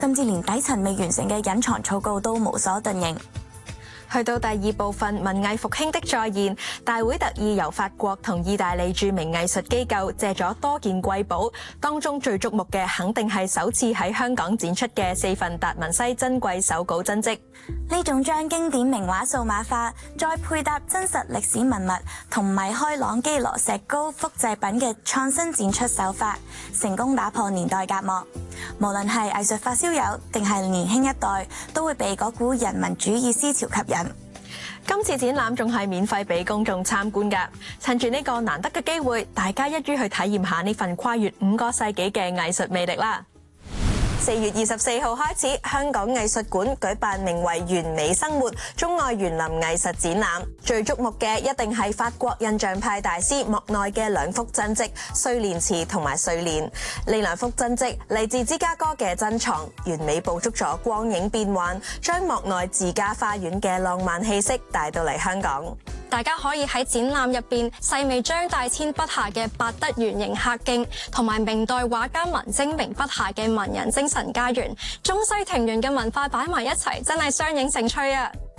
甚至連底層未完成嘅隱藏草稿都無所遁形。 去到第二部分文藝復興的再現，大會特意由法國同意大利著名藝術機構借咗多件瑰寶，當中最矚目嘅肯定係首次喺香港展出嘅4份達文西珍貴手稿真跡。 呢種將經典名畫數碼化，再配搭真實歷史文物同米開朗基羅石膏複製品嘅創新展出手法，成功打破年代隔膜。無論係藝術發燒友定係年輕一代，都會被嗰股人民主義思潮吸引。 今次展覽仲係免費俾公眾參觀㗎，趁住呢個難得嘅機會，大家一於去體驗下呢份跨越5個世紀嘅藝術魅力啦！4月24號開始，香港藝術館舉辦名為《完美生活：中外園林藝術展覽》，最矚目嘅一定係法國印象派大師莫奈嘅2幅真跡《睡蓮池》同埋《睡蓮》。呢2幅真跡嚟自芝加哥嘅珍藏，完美捕捉咗光影變幻，將莫奈自家花園嘅浪漫氣息帶到嚟香港。 大家可以喺展覽入邊細味張大千筆下嘅百德圓形客徑，同埋明代畫家文徵明筆下嘅文人精神家園，中西庭園嘅文化擺埋一齊，真係雙影成趣啊！